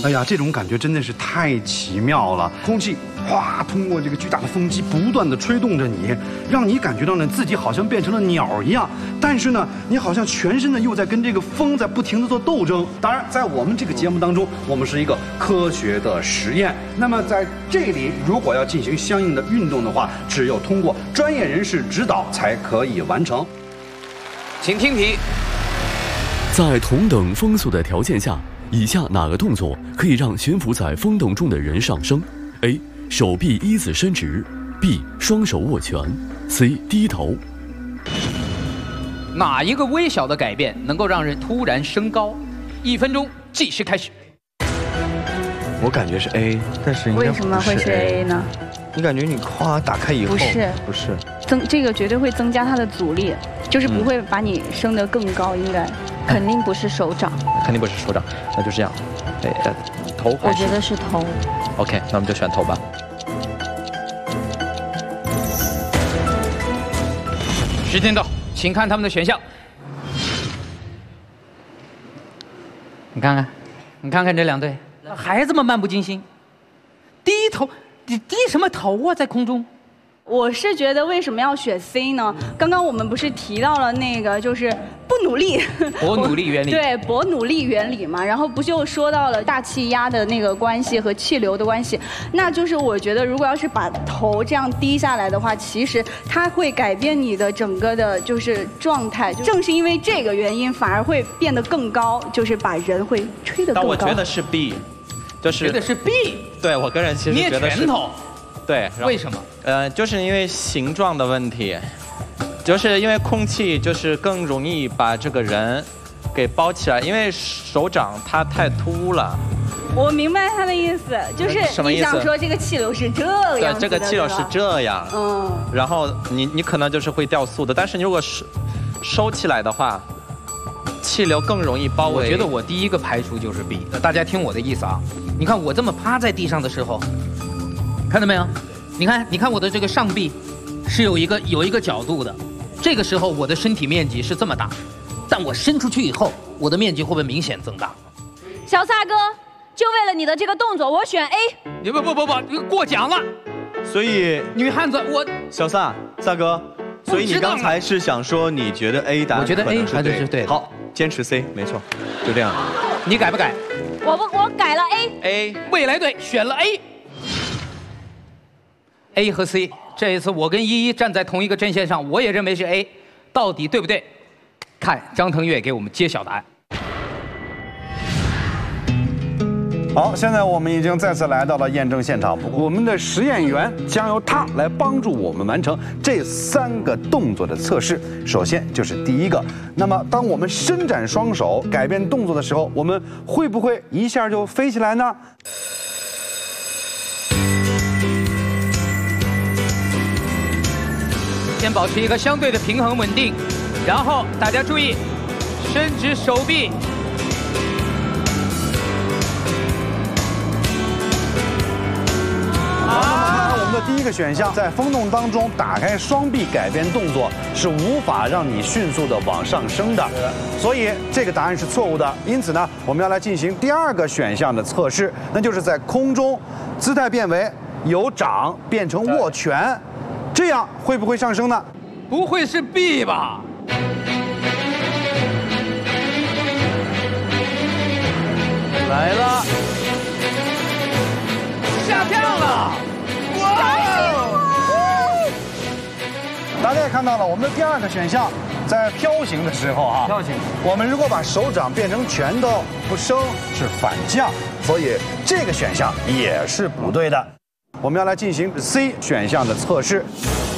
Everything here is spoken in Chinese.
哎呀，这种感觉真的是太奇妙了！空气哗，通过这个巨大的风机不断的吹动着你，让你感觉到呢自己好像变成了鸟一样，但是呢，你好像全身呢又在跟这个风在不停的做斗争。当然，在我们这个节目当中，我们是一个科学的实验。那么在这里，如果要进行相应的运动的话，只有通过专业人士指导才可以完成。 请听题： 在同等风速的条件下，以下哪个动作可以让悬浮在风洞中的人上升 ？A. 手臂依次伸直 ，B. 双手握拳 ，C. 低头。 哪一个微小的改变能够让人突然升高？1分钟计时开始。 我感觉是 A， 但是应该为什么会是 A 呢？ 你感觉你胯打开以后，不是这个绝对会增加它的阻力，就是不会把你升得更高，应该肯定不是手掌， 肯定不是手掌，那就这样，头还是？ 我觉得是头。 OK， 那我们就选头吧。 时间到，请看他们的选项。你看看，你看看这两队，还这么漫不经心，低头，你低什么头啊，在空中？ 我是觉得为什么要选 C 呢？刚刚我们不是提到了那个就是不努力， 伯努力原理。 对，伯努力原理嘛，然后不就说到了大气压的那个关系和气流的关系，那就是我觉得如果要是把头这样低下来的话，其实它会改变你的整个的就是状态，正是因为这个原因反而会变得更高，就是把人会吹得更高。 但我觉得是 B， 就是觉得是 B。 对我个人其实觉得是捏拳头。 对， 为什么？ 就是因为形状的问题，就是因为空气就是更容易把这个人给包起来，因为手掌它太凸了。 我明白他的意思，就是你想说这个气流是这样子的， 对，这个气流是这样，然后你可能就是会掉速的，但是你如果是收起来的话，气流更容易包围。 我觉得我第一个排除就是 B， 大家听我的意思啊，你看我这么趴在地上的时候。看到没有？你看我的这个上臂是有一个角度的，这个时候我的身体面积是这么大，但我伸出去以后，我的面积会不会明显增大？ 小萨哥，就为了你的这个动作，我选 A。 你不，过奖了。 所以女汉子， 小萨哥，所以你刚才是想说你觉得 A 答案？ 我觉得 A 还是对。 好，坚持 C， 没错，就这样。 你改不改？ 我改了 A。未来队选了 A。A 和 C， 这一次我跟依依站在同一个阵线上，我也认为是 A， 到底对不对？看张腾岳给我们揭晓答案。 好，现在我们已经再次来到了验证现场，不过我们的实验员将由他来帮助我们完成这3个动作的测试。首先就是第一个，那么当我们伸展双手改变动作的时候，我们会不会一下就飞起来呢？ 先保持一个相对的平衡稳定，然后大家注意，伸直手臂。 我们的第一个选项，在风洞当中打开双臂改变动作是无法让你迅速的往上升的，所以这个答案是错误的。因此呢，我们要来进行第2个选项的测试，那就是在空中姿态变为由掌变成握拳。这样会不会上升呢？ 不会是 B 吧？ 来了， 下降了！ 大家也看到了，我们的第2个选项在飘行的时候啊，我们如果把手掌变成拳头，不升是反降，所以这个选项也是不对的。我们要来进行 C 选项的测试。